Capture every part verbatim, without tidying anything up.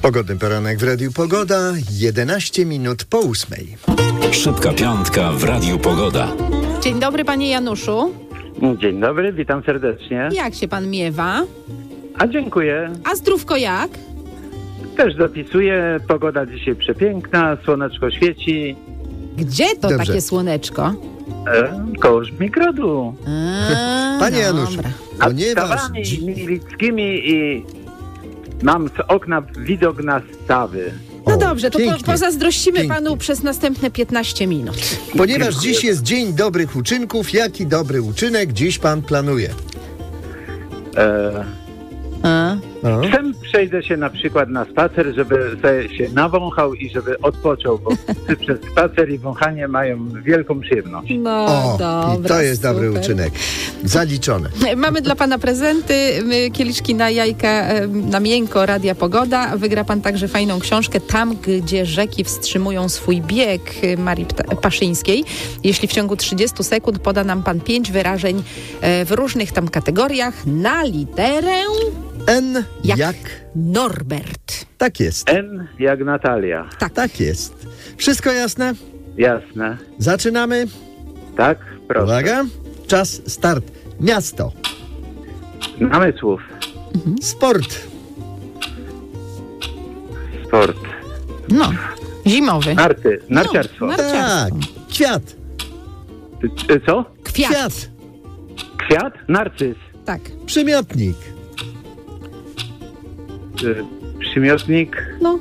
Pogodny poranek w Radiu Pogoda, jedenaście minut po ósmej. Szybka piątka w Radiu Pogoda. Dzień dobry, panie Januszu. Dzień dobry, witam serdecznie. Jak się pan miewa? A dziękuję. A zdrówko jak? Też dopisuję. Pogoda dzisiaj przepiękna, słoneczko świeci. Gdzie to Dobrze. takie słoneczko? E, koło Żmikrodu. A, Panie Januszu, dobra. Nad ponieważ... stawami dzi- milickimi i mam z okna widok na stawy. No O, dobrze, to po, pięknie. pozazdrościmy Pięknie. panu przez następne piętnaście minut. Ponieważ dziś jest Dzień Dobrych Uczynków, jaki dobry uczynek dziś pan planuje? E, A? O? Czasem przejdę się na przykład na spacer, żeby sobie się nawąchał i żeby odpoczął, bo wszyscy przez spacer i wąchanie mają wielką przyjemność. No O, dobra, i to jest dobry super. uczynek. Zaliczone. Mamy dla pana prezenty, y, kieliszki na jajka, y, na miękko, Radia Pogoda. Wygra pan także fajną książkę Tam, gdzie rzeki wstrzymują swój bieg y, Marii Pta- Paszyńskiej. Jeśli w ciągu trzydziestu sekund poda nam pan pięć wyrażeń y, w różnych tam kategoriach na literę N jak, jak... Norbert. Tak jest. N jak Natalia. Tak. Tak jest. Wszystko jasne? Jasne. Zaczynamy. Tak? Proszę. Uwaga. Czas, start. Miasto. Namysłów. Sport. Sport. No, zimowy. Narty. Narciarstwo. No, nar- Tak. Narciarstwo. Kwiat. E, Co? Kwiat. Kwiat. Kwiat? Narcyz. Tak. Przymiotnik. E, Przymiotnik. No,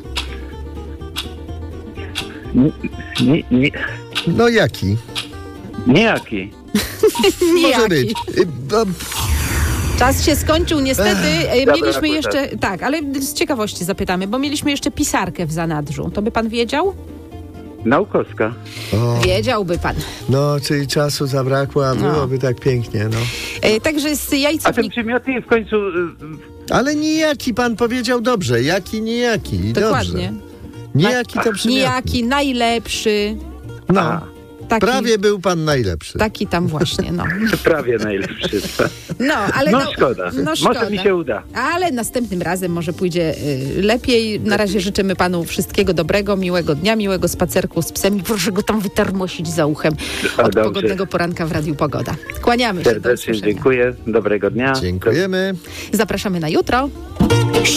Ni, ni, ni, No jaki? niejaki. Może nijaki. być. Y, bo- Czas się skończył niestety. E, Dobra, mieliśmy akurat. jeszcze, tak, ale z ciekawości zapytamy, bo mieliśmy jeszcze pisarkę w zanadrzu. To by pan wiedział? Naukowska. O, Wiedziałby pan. no, czyli czasu zabrakło, a No. byłoby tak pięknie, no. E, także z A jajców... ten przymiotnik w końcu... e, Ale nijaki pan powiedział dobrze. Jaki, nijaki. Dokładnie. Dobrze. Nijaki to przymiotnik. Nijaki, najlepszy. No, A, Taki, prawie był pan najlepszy. taki tam właśnie, no. prawie najlepszy. No, ale No szkoda. No szkoda. Może mi się uda. Ale następnym razem może pójdzie y, lepiej. Na razie życzymy panu wszystkiego dobrego, miłego dnia, miłego spacerku z psem i proszę go tam wytarmosić za uchem A, od dobrze. pogodnego poranka w Radiu Pogoda. Kłaniamy się, do Serdecznie usłyszenia. dziękuję. Dobrego dnia. Dziękujemy. Zapraszamy na jutro.